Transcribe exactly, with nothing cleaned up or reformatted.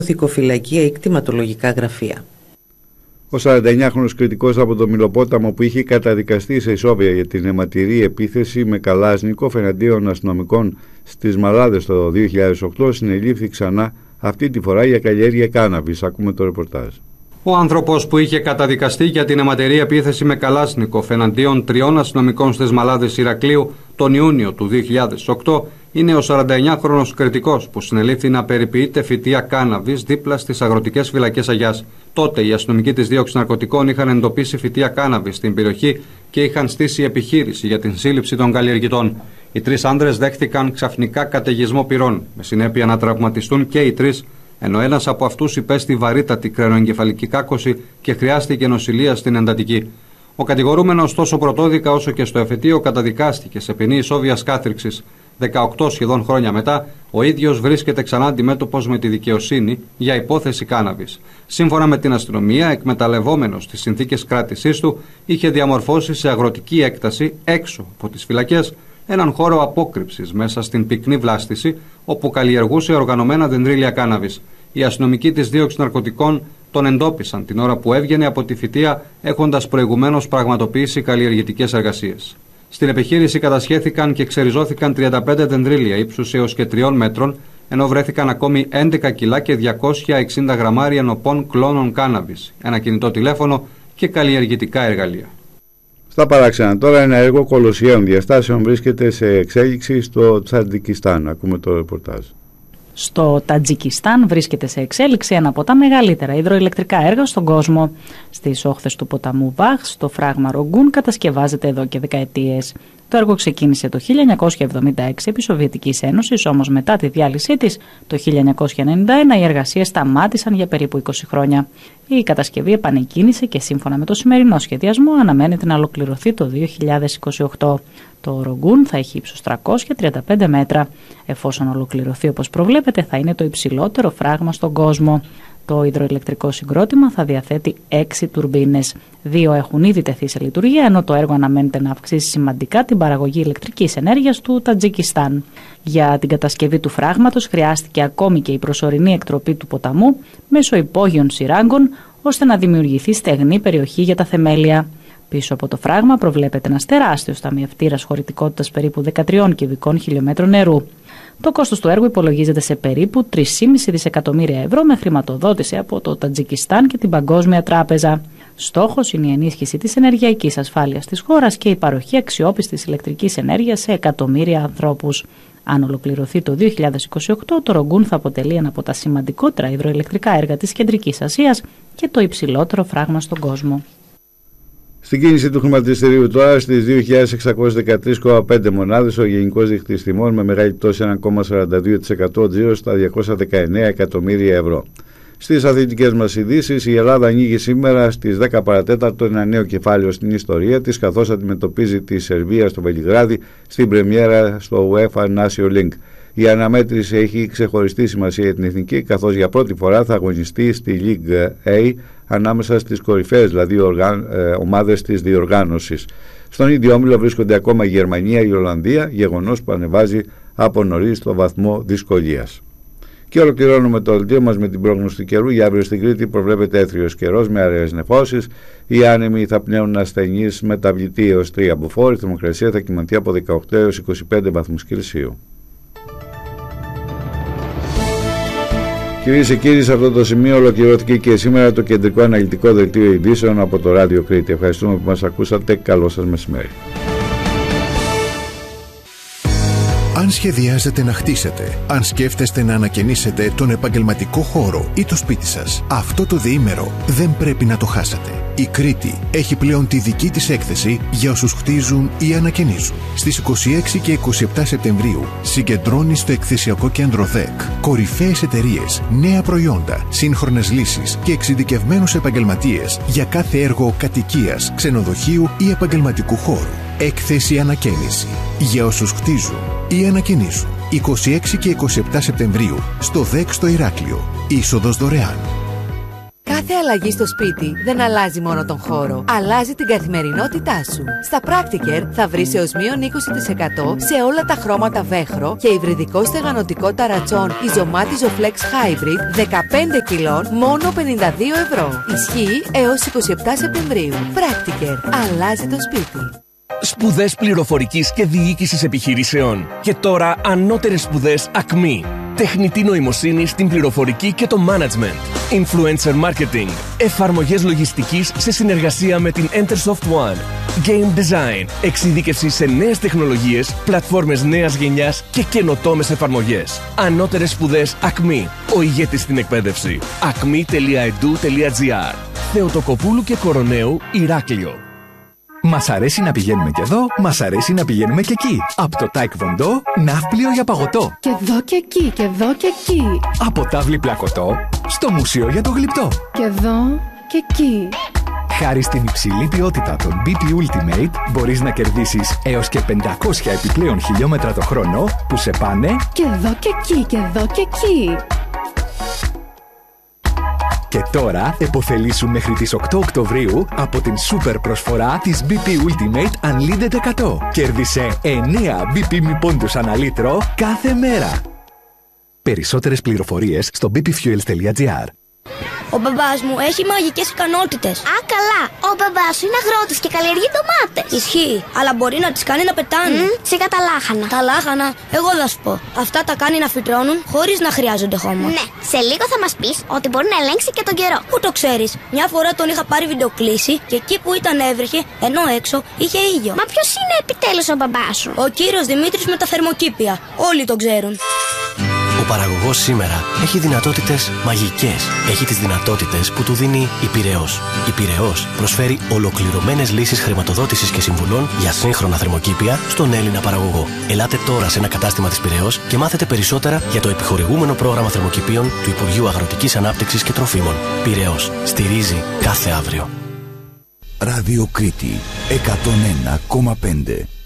Θηκοφυλακία ή κτηματολογικά γραφεία. Ο σαρανταεννιάχρονος κριτικός από το Μυλοπόταμο που είχε καταδικαστεί σε ισόβια για την αιματηρή επίθεση με Καλάσνικοφ εναντίον αστυνομικών στις Μαλάδες το δύο χιλιάδες οκτώ συνελήφθη ξανά, αυτή τη φορά για καλλιέργεια κάναβης. Ακούμε το ρεπορτάζ. Ο άνθρωπος που είχε καταδικαστεί για την αιματηρή επίθεση με Καλάσνικοφ εναντίον τριών αστυνομικών στις Μαλάδες Ηρακλείου τον Ιούνιο του δύο χιλιάδες οκτώ είναι ο σαρανταεννιάχρονος κριτικός που συνελήφθη να περιποιείται φυτεία κάναβης δίπλα στις αγροτικές φυλακές Αγιάς. Τότε οι αστυνομικοί της δίωξης ναρκωτικών είχαν εντοπίσει φυτεία κάναβης στην περιοχή και είχαν στήσει επιχείρηση για την σύλληψη των καλλιεργητών. Οι τρεις άνδρες δέχτηκαν ξαφνικά καταιγισμό πυρών, με συνέπεια να τραυματιστούν και οι τρεις, ενώ ένας από αυτούς υπέστη βαρύτατη κρενοεγκεφαλική κάκωση και χρειάστηκε νοσηλεία στην εντατική. Ο κατηγορούμενος τόσο πρωτόδικα όσο και στο εφετείο καταδικάστηκε σε ποινή ισόβιας κάθριξης. δεκαοκτώ σχεδόν χρόνια μετά, ο ίδιος βρίσκεται ξανά αντιμέτωπος με τη δικαιοσύνη για υπόθεση κάναβης. Σύμφωνα με την αστυνομία, εκμεταλλευόμενος τις συνθήκες κράτησής του, είχε διαμορφώσει σε αγροτική έκταση έξω από τις φυλακές έναν χώρο απόκρυψης μέσα στην πυκνή βλάστηση, όπου καλλιεργούσε οργανωμένα δενδρίλια κάναβης. Οι αστυνομικοί της δίωξης ναρκωτικών τον εντόπισαν την ώρα που έβγαινε από τη φυτεία, έχοντας προηγουμένως πραγματοποιήσει καλλιεργητικές εργασίες. Στην επιχείρηση κατασχέθηκαν και ξεριζώθηκαν τριάντα πέντε δενδρίλια ύψους έως και τριών μέτρων, ενώ βρέθηκαν ακόμη έντεκα κιλά και διακόσια εξήντα γραμμάρια νοπών κλώνων κάναβης, ένα κινητό τηλέφωνο και καλλιεργητικά εργαλεία. Στα παράξενα τώρα, ένα έργο κολοσσιαίων διαστάσεων βρίσκεται σε εξέλιξη στο Τατζικιστάν. Ακούμε το ρεπορτάζ. Στο Τατζικιστάν βρίσκεται σε εξέλιξη ένα από τα μεγαλύτερα υδροηλεκτρικά έργα στον κόσμο. Στις όχθες του ποταμού Βαχ, στο φράγμα Ρογκούν, κατασκευάζεται εδώ και δεκαετίες. Το έργο ξεκίνησε το χίλια εννιακόσια εβδομήντα έξι επί Σοβιετικής Ένωσης, όμως μετά τη διάλυσή της το χίλια εννιακόσια ενενήντα ένα οι εργασίες σταμάτησαν για περίπου είκοσι χρόνια. Η κατασκευή επανεκκίνησε και σύμφωνα με το σημερινό σχεδιασμό αναμένεται να ολοκληρωθεί το δύο χιλιάδες είκοσι οκτώ. Το Ρογκούν θα έχει ύψος τριακόσια τριάντα πέντε μέτρα. Εφόσον ολοκληρωθεί όπως προβλέπεται, θα είναι το υψηλότερο φράγμα στον κόσμο. Το υδροηλεκτρικό συγκρότημα θα διαθέτει έξι τουρμπίνες. Δύο έχουν ήδη τεθεί σε λειτουργία, ενώ το έργο αναμένεται να αυξήσει σημαντικά την παραγωγή ηλεκτρικής ενέργειας του Τατζικιστάν. Για την κατασκευή του φράγματος χρειάστηκε ακόμη και η προσωρινή εκτροπή του ποταμού μέσω υπόγειων σειράγκων, ώστε να δημιουργηθεί στεγνή περιοχή για τα θεμέλια. Πίσω από το φράγμα προβλέπεται ένας τεράστιος ταμιευτήρας χωρητικότητας περίπου δεκατρία κυβικών χιλιόμετρων νερού. Το κόστος του έργου υπολογίζεται σε περίπου τρία κόμμα πέντε δισεκατομμύρια ευρώ με χρηματοδότηση από το Τατζικιστάν και την Παγκόσμια Τράπεζα. Στόχος είναι η ενίσχυση της ενεργειακής ασφάλειας της χώρας και η παροχή αξιόπιστης ηλεκτρικής ενέργειας σε εκατομμύρια ανθρώπους. Αν ολοκληρωθεί το δύο χιλιάδες είκοσι οκτώ, το Ρογκούν θα αποτελεί ένα από τα σημαντικότερα υδροηλεκτρικά έργα της Κεντρικής Ασίας και το υψηλότερο φράγμα στον κόσμο. Στην κίνηση του χρηματιστηρίου τώρα, στις δύο χιλιάδες εξακόσιες δεκατρείς κόμμα πέντε μονάδες, ο γενικός δείκτης τιμών με μεγάλη πτώση ένα κόμμα σαράντα δύο τοις εκατό, τζίρο στα διακόσια δεκαεννέα εκατομμύρια ευρώ. Στις αθλητικές μας ειδήσεις, η Ελλάδα ανοίγει σήμερα στις δέκα παρατέταρτο ένα νέο κεφάλαιο στην ιστορία της, καθώς αντιμετωπίζει τη Σερβία στο Βελιγράδι στην πρεμιέρα στο UEFA Nations League. Η αναμέτρηση έχει ξεχωριστή σημασία για την εθνική, καθώς για πρώτη φορά θα αγωνιστεί στη League A ανάμεσα στις κορυφαίες δηλαδή οργαν, ε, ομάδες της διοργάνωσης. Στον ίδιο όμιλο βρίσκονται ακόμα η Γερμανία, η Ολλανδία, γεγονός που ανεβάζει από νωρίς το βαθμό δυσκολίας. Και ολοκληρώνουμε το δελτίο μας με την πρόγνωση του καιρού. Για αύριο στην Κρήτη προβλέπεται έθριος καιρός με αραιές νεφώσεις. Οι άνεμοι θα πνέουν ασθενείς μεταβλητή έως τρία μποφόρ. Η θερμοκρασία θα κυμανθεί από δεκαοκτώ έως είκοσι πέντε βαθμούς Κελσίου. Κυρίες και κύριοι, σε αυτό το σημείο ολοκληρώθηκε και σήμερα το κεντρικό αναλυτικό δελτίο ειδήσεων από το Ράδιο Κρήτη. Ευχαριστούμε που μας ακούσατε. Καλό σας μεσημέρι. Αν σχεδιάζετε να χτίσετε, αν σκέφτεστε να ανακαινήσετε τον επαγγελματικό χώρο ή το σπίτι σας, αυτό το διήμερο δεν πρέπει να το χάσετε. Η Κρήτη έχει πλέον τη δική της έκθεση για όσους χτίζουν ή ανακαινίζουν. Στις είκοσι έξι και είκοσι επτά Σεπτεμβρίου συγκεντρώνει στο εκθεσιακό κέντρο ΔΕΚ κορυφαίες εταιρείες, νέα προϊόντα, σύγχρονες λύσεις και εξειδικευμένους επαγγελματίες για κάθε έργο κατοικίας, ξενοδοχείου ή επαγγελματικού χώρου. Έκθεση ανακαίνιση για όσους χτίζουν ή ανακαινίζουν. είκοσι έξι και είκοσι επτά Σεπτεμβρίου στο ΔΕΚ στο Ηράκλειο. Είσοδος δωρεάν. Κάθε αλλαγή στο σπίτι δεν αλλάζει μόνο τον χώρο, αλλάζει την καθημερινότητά σου. Στα Practiker θα βρεις έως μείον είκοσι τοις εκατό σε όλα τα χρώματα βέχρο και υβριδικό στεγανοτικό ταρατσόν Ιζωμάτιζο Flex Hybrid δεκαπέντε κιλών μόνο πενήντα δύο ευρώ. Ισχύει έως είκοσι επτά Σεπτεμβρίου. Practiker. Αλλάζει το σπίτι. Σπουδές πληροφορικής και διοίκησης επιχειρήσεων. Και τώρα ανώτερες σπουδές Ακμή. Τεχνητή νοημοσύνη στην πληροφορική και το management. Influencer marketing. Εφαρμογές λογιστικής σε συνεργασία με την Entersoft One. Game design. Εξειδίκευση σε νέες τεχνολογίες, πλατφόρμες νέας γενιάς και καινοτόμες εφαρμογές. Ανώτερες σπουδές Ακμή. Ο ηγέτης στην εκπαίδευση. ακμή τελεία ι ντι ου τελεία τζι άρ. Θεοτοκοπούλου και Κοροναίου, Ηράκλειο. Μας αρέσει να πηγαίνουμε και εδώ, μας αρέσει να πηγαίνουμε και εκεί. Από το Taekwondo, ναύπλιο για παγωτό. Και εδώ και εκεί, και εδώ και εκεί. Από τάβλη πλακωτό, στο μουσείο για το γλυπτό. Και εδώ και εκεί. Χάρη στην υψηλή ποιότητα των μπι πι Ultimate, μπορείς να κερδίσεις έως και πεντακόσια επιπλέον χιλιόμετρα το χρόνο που σε πάνε και εδώ και εκεί, και εδώ και εκεί. Και τώρα επωφελήσου μέχρι τις οκτώ Οκτωβρίου από την σούπερ προσφορά της μπι πι Ultimate Unlimited εκατό. Κέρδισε εννέα μπι πι μη πόντους ανά λίτρο κάθε μέρα. Περισσότερες πληροφορίες στο μπι πι fuels τελεία τζι άρ. Ο μπαμπάς μου έχει μαγικές ικανότητες. Α, καλά. Ο μπαμπάς σου είναι αγρότης και καλλιεργεί ντομάτες. Ισχύει, αλλά μπορεί να τις κάνει να πετάνε. Mm, σιγά τα λάχανα. Τα λάχανα, εγώ θα σου πω. Αυτά τα κάνει να φυτρώνουν χωρίς να χρειάζονται χώμα. Ναι, σε λίγο θα μας πεις ότι μπορεί να ελέγξει και τον καιρό. Πού το ξέρεις? Μια φορά τον είχα πάρει βιντεοκλήση και εκεί που ήταν έβρεχε, ενώ έξω είχε ήλιο. Μα ποιος είναι επιτέλους ο μπαμπάς σου? Ο κύριος Δημήτρης με τα θερμοκήπια. Όλοι τον ξέρουν. Ο παραγωγός σήμερα έχει δυνατότητες μαγικές. Έχει τις δυνατότητες που του δίνει η Πειραιώς. Η Πειραιώς προσφέρει ολοκληρωμένες λύσεις χρηματοδότησης και συμβουλών για σύγχρονα θερμοκήπια στον Έλληνα παραγωγό. Ελάτε τώρα σε ένα κατάστημα της Πειραιώς και μάθετε περισσότερα για το επιχορηγούμενο πρόγραμμα θερμοκηπίων του Υπουργείου Αγροτικής Ανάπτυξης και Τροφίμων. Πειραιώς. Στηρίζει κάθε αύριο. Ράδιο Κρήτη εκατόν ένα κόμμα πέντε.